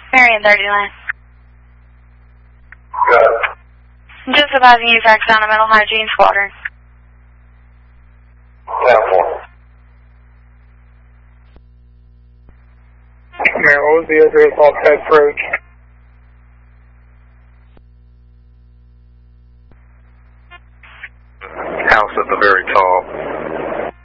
Marion 39. Good. Just advising you fax down the Mental Hygiene Squadron. 10-4. Marion, what was the address off Tech Approach? House at the very